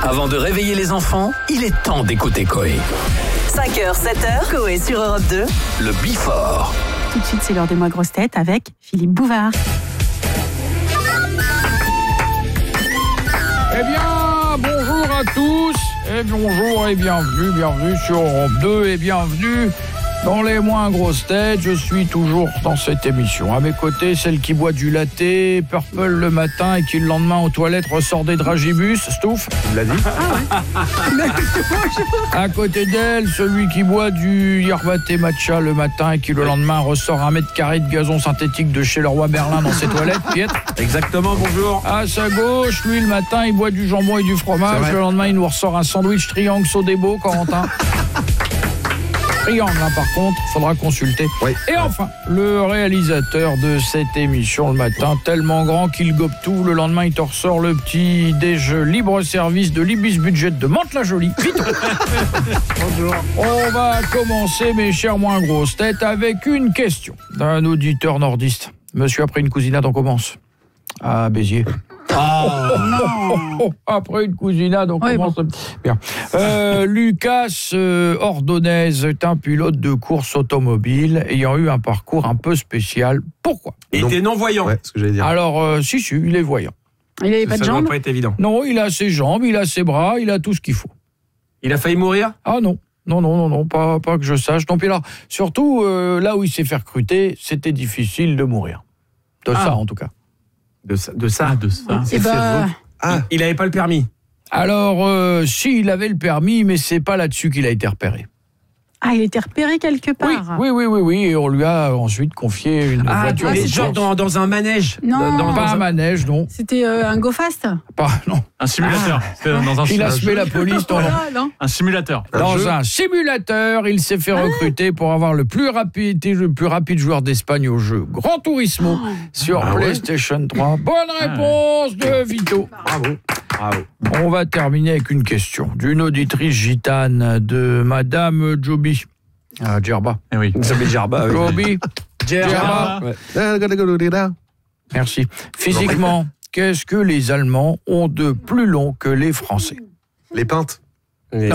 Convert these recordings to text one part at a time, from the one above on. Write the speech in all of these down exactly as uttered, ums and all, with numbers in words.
Avant de réveiller les enfants, il est temps d'écouter Coé. cinq heures, sept heures, Coé sur Europe deux. Le Before. Tout de suite, c'est l'heure des mois grosses têtes avec Philippe Bouvard. Eh bien, bonjour à tous, et bonjour et bienvenue, bienvenue sur Europe deux et bienvenue dans les moins grosses têtes. Je suis toujours dans cette émission. À mes côtés, celle qui boit du latte, purple le matin et qui le lendemain aux toilettes ressort des dragibus. Stouff, tu l'as dit. Ah ouais. À côté d'elle, celui qui boit du yerba thé matcha le matin et qui le lendemain ressort un mètre carré de gazon synthétique de chez Leroy Merlin dans ses toilettes. Pietre. Exactement, bonjour. À sa gauche, lui le matin, il boit du jambon et du fromage. Le lendemain, il nous ressort un sandwich triangle Sodebo, Corentin. Triangle, hein, par contre, faudra consulter. Oui. Et enfin, le réalisateur de cette émission le matin, tellement grand qu'il gobe tout. Le lendemain, il te ressort le petit déj libre-service de l'Ibis Budget de Mantes-la-Jolie. Vite. Bonjour. On va commencer, mes chers moins grosses têtes, avec une question d'un auditeur nordiste. Monsieur, après une cousinade, on commence. À Béziers. Ah non. Après une cousinade, on oui, commence bon. Bien. Euh, Lucas euh, Ordonez est un pilote de course automobile ayant eu un parcours un peu spécial. Pourquoi ? Il était non-voyant. Ouais, ce que j'allais dire. Alors, euh, si, si, il est voyant. Il n'avait pas de jambes ? Ça doit pas être évident. Non, il a ses jambes, il a ses bras, il a tout ce qu'il faut. Il a failli mourir ? Ah non. Non, non, non, non, pas, pas que je sache. Non, puis là, surtout, euh, là où il s'est fait recruter, c'était difficile de mourir. De ah. ça, en tout cas. De ça, de ça, de ça. Et bah... ah. Il n'avait pas le permis. Alors, euh, si, il avait le permis, mais c'est pas là-dessus qu'il a été repéré. Ah, il était repéré quelque part. Oui, oui, oui, oui, oui. Et on lui a ensuite confié une ah, voiture. Ah, genre dans, dans un manège. Non, dans, pas dans un manège, non. C'était euh, un go fast. Pas, non. Un simulateur. Ah. C'était dans un il a semé la police dans voilà, non. un simulateur. Dans un, un simulateur, il s'est fait recruter pour avoir le plus rapide, le plus rapide joueur d'Espagne au jeu Gran Turismo oh. sur ah, PlayStation ouais. trois. Bonne réponse ah. de Vito. Bravo. Bravo. On va terminer avec une question d'une auditrice gitane de Madame Joby. Ah, Djerba. Eh oui. Vous s'appelle Djerba. Joby. Djerba. Ouais. Merci. Physiquement, qu'est-ce que les Allemands ont de plus long que les Français ? Les pintes. Non.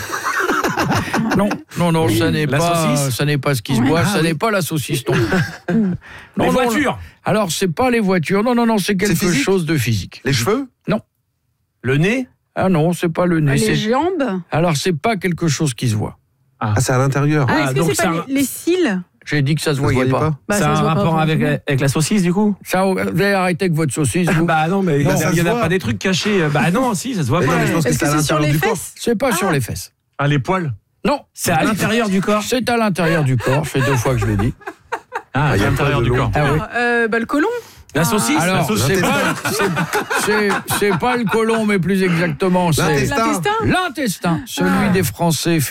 non, non, non, ça n'est la pas, saucisse. ça n'est pas ce qui se boit, ah, ça oui. n'est pas la saucisse. Non. non les non, voitures. Non. Alors, c'est pas les voitures. Non, non, non, c'est quelque c'est chose de physique. Les cheveux ? Non. Le nez ? Ah non, c'est pas le nez. Les c'est... jambes ? Alors, c'est pas quelque chose qui se voit. Ah, c'est à l'intérieur. Ah, est-ce ah, que c'est pas un... les, les cils ? J'ai dit que ça se voyait, voyait pas. pas. Bah, ça a un rapport avec, avec la saucisse, du coup ? Ça, vous allez arrêter avec votre saucisse, vous. Bah non, mais non, il n'y en a pas des trucs cachés. Bah non, si, ça se voit mais pas. Non, mais je pense Est-ce que, que c'est, c'est sur les fesses ? C'est pas ah. sur les fesses. Ah, les poils ? Non. C'est à l'intérieur du corps ? C'est à l'intérieur du corps. Ça fait deux fois que je l'ai dit. Ah, à l'intérieur du corps. Ah, oui. euh, bah, le côlon. La saucisse ? Alors, la saucisse. C'est, pas, c'est, c'est, c'est pas le côlon, mais plus exactement, c'est l'intestin. L'intestin, celui ah. des Français.